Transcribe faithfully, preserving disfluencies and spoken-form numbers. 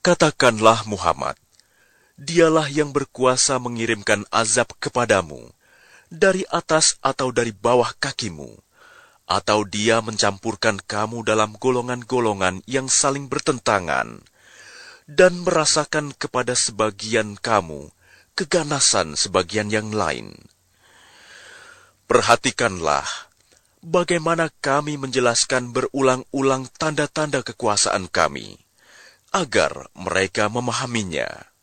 Katakanlah Muhammad, dialah yang berkuasa mengirimkan azab kepadamu, dari atas atau dari bawah kakimu, atau dia mencampurkan kamu dalam golongan-golongan yang saling bertentangan, dan merasakan kepada sebagian kamu keganasan sebagian yang lain. Perhatikanlah bagaimana kami menjelaskan berulang-ulang tanda-tanda kekuasaan kami, agar mereka memahaminya.